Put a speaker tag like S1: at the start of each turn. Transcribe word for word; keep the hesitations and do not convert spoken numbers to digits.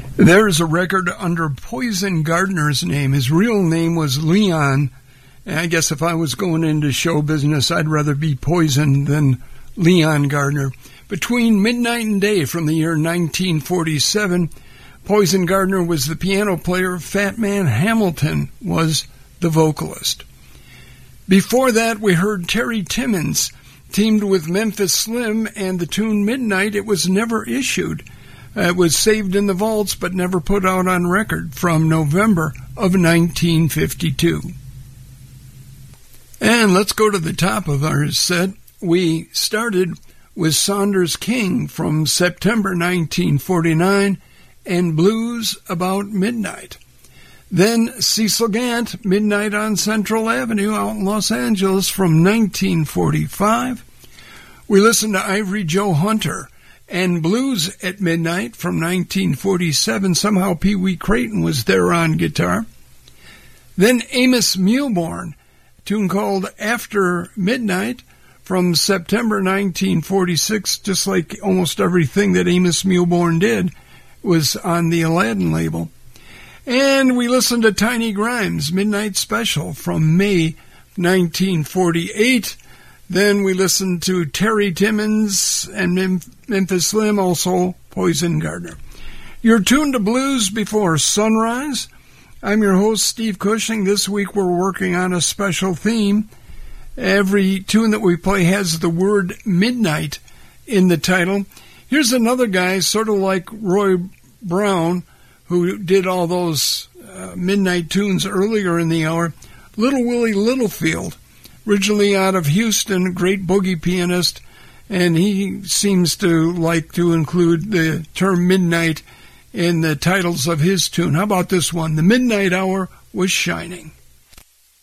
S1: There's a record under Poison Gardner's name. His real name was Leon. And I guess if I was going into show business, I'd rather be Poison than Leon Gardner. Between Midnight and Day from the year nineteen forty-seven, Poison Gardner was the piano player. Fat Man Hamilton was the vocalist. Before that, we heard Terry Timmons teamed with Memphis Slim and the tune Midnight. It was never issued. It was saved in the vaults but never put out on record from November of nineteen fifty-two. And let's go to the top of our set. We started with Saunders King from September nineteen forty-nine and Blues About Midnight. Then Cecil Gant, Midnight on Central Avenue out in Los Angeles from nineteen forty-five. We listened to Ivory Joe Hunter and Blues at Midnight from nineteen forty-seven. Somehow Pee Wee Creighton was there on guitar. Then Amos Milbourne, a tune called After Midnight from September nineteen forty-six, just like almost everything that Amos Milbourne did was on the Aladdin label. And we listened to Tiny Grimes, Midnight Special from May nineteen forty-eight. Then we listened to Terry Timmons and Mem- Memphis Slim, also Poison Gardner. You're tuned to Blues Before Sunrise. I'm your host, Steve Cushing. This week we're working on a special theme. Every tune that we play has the word midnight in the title. Here's another guy, sort of like Roy Brown, who did all those uh, midnight tunes earlier in the hour. Little Willie Littlefield, originally out of Houston, a great boogie pianist, and he seems to like to include the term midnight in the titles of his tune. How about this one? The Midnight Hour Was Shining.